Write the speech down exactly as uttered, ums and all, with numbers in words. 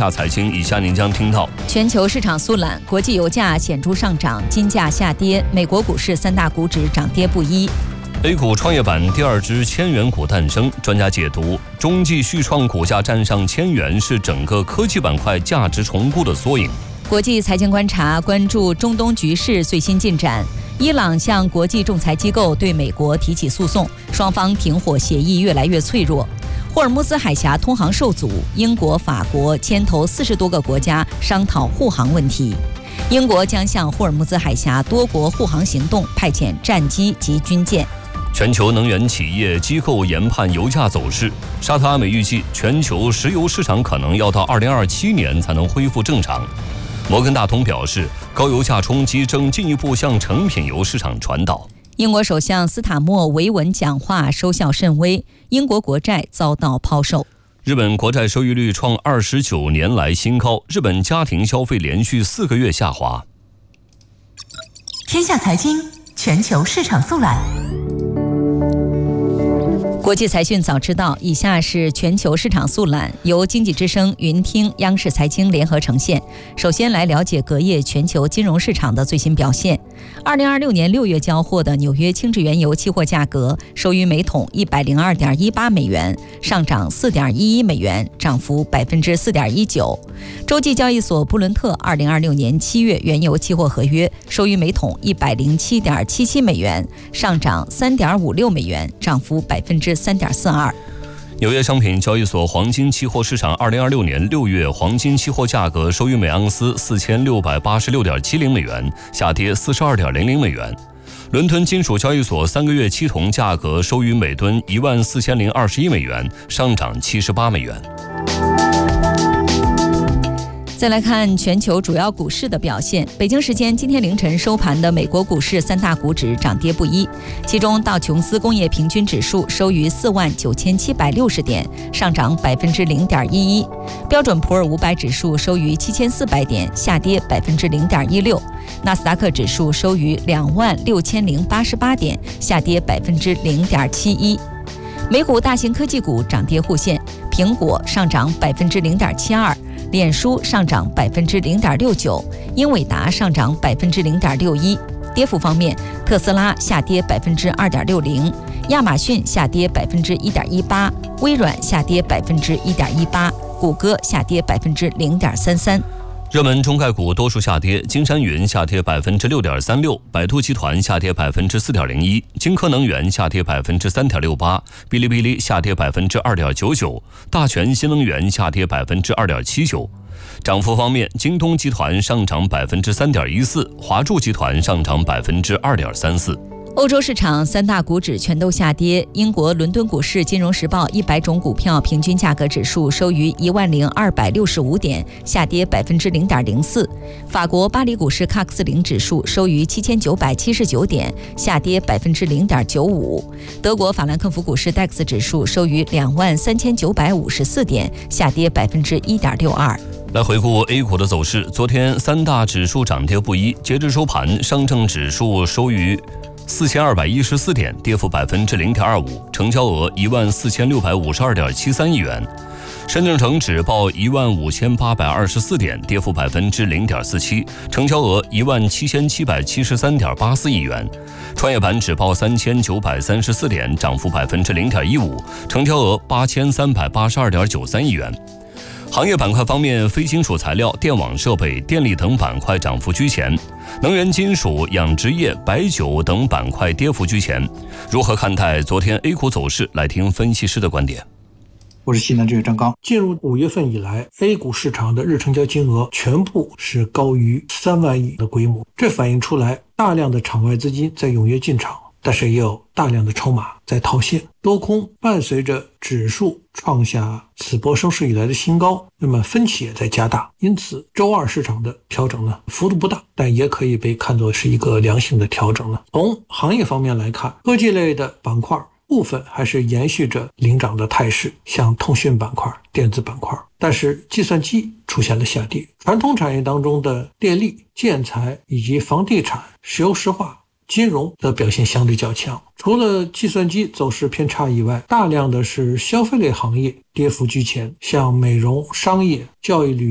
下财经，以下您将听到： 全球市场肃懒，国际油价显著上涨，金价下跌，美国股市三大股指涨跌不一。 A 股创业板第二只千元股诞生，专家解读：中继续创股价站上千元，是整个科技板块价值重估的缩影。 国际财经观察关注中东局势最新进展。伊朗向国际仲裁机构对美国提起诉讼，双方停火协议越来越脆弱。霍尔木兹海峡通航受阻，英国、法国牵头四十多个国家商讨护航问题。英国将向霍尔木兹海峡多国护航行动派遣战机及军舰。 全球能源企业机构研判油价走势，沙特阿美预计全球石油市场可能要到二零二七年才能恢复正常。摩根大通表示，高油价冲击正进一步向成品油市场传导。 英国首相斯塔默维稳讲话收效甚微，英国国债遭到抛售。 日本国债收益率创二十九年来新高，日本家庭消费连续四个月下滑。 天下财经，全球市场速览。 国际财讯早知道，以下是全球市场速览，由经济之声、云听、央视财经联合呈现。首先来了解隔夜全球金融市场的最新表现。二零二六年六月交货的纽约轻质原油期货价格收于每桶一百零二点一八美元，上涨四点一一美元，涨幅百分之四点一九。洲际交易所布伦特二零二六年七月原油期货合约收于每桶一百零七点七七美元，上涨三点五六美元，涨幅百分之三点四二。 纽约商品交易所黄金期货市场二零二六年六月黄金期货价格收于每盎司四千六百八十六点七零美元，下跌四十二点零零美元。伦敦金属交易所三个月期铜价格收于每吨一万四千零二十一美元，上涨七十八美元。 再来看全球主要股市的表现。北京时间今天凌晨收盘的美国股市三大股指涨跌不一，其中道琼斯工业平均指数收于四万九千七百六十点，上涨百分之零点一一；标准普尔五百指数收于七千四百点，下跌百分之零点一六；纳斯达克指数收于两万六千零八十八点，下跌百分之零点七一。美股大型科技股涨跌互现，苹果上涨百分之零点七二。脸书上涨百分之零点六九，英伟达上涨百分之零点六一。跌幅方面，特斯拉下跌百分之二点六零，亚马逊下跌百分之一点一八，微软下跌百分之一点一八，谷歌下跌百分之零点三三。 热门中概股多数下跌，金山云下跌百分之六点三六，百度集团下跌百分之四点零一，金科能源下跌百分之三点六八，哔哩哔哩下跌百分之二点九九，大全新能源下跌百分之二点七九。涨幅方面，京东集团上涨百分之三点一四，华住集团上涨百分之二点三四。 欧洲市场三大股指全都下跌，英国伦敦股市金融时报一百种股票平均价格指数收于一万零二百六十五点，下跌百分之零点零四；法国巴黎股市喀克斯林指数收于七千九百七十九点，下跌百分之零点九五；德国法兰克福股市 D A X 指数收于两万三千九百五十四点，下跌百分之一点六二。 来回顾 A 股的走势，昨天三大指数涨跌不一，截至收盘，上证指数收于四千二百一十四点，跌幅百分之零点二五，成交额一万四千六百五十二点七三亿元。深证成指报一万五千八百二十四点，跌幅百分之零点四七，成交额一万七千七百七十三点八四亿元。创业板指报三千九百三十四点，涨幅百分之零点一五，成交额八千三百八十二点九三亿元。行业板块方面，非金属材料、电网设备、电力等板块涨幅居前，能源金属、养殖业、白酒等板块跌幅居前。如何看待昨天 A 股走势？来听分析师的观点。 我是西南证券张刚。 进入五月份以来 ，A 股市场的日成交金额全部是高于三万亿的规模，这反映出来大量的场外资金在踊跃进场，但是也有大量的筹码在套现，多空伴随着指数创下此波升势以来的新高，那么分歧也在加大，因此周二市场的调整呢幅度不大，但也可以被看作是一个良性的调整了。从行业方面来看，科技类的板块部分还是延续着领涨的态势，像通讯板块、电子板块，但是计算机出现了下跌。传统产业当中的电力、建材以及房地产、石油石化、金融的表现相对较强。除了计算机走势偏差以外，大量的是消费类行业跌幅居前，像美容、商业、教育、旅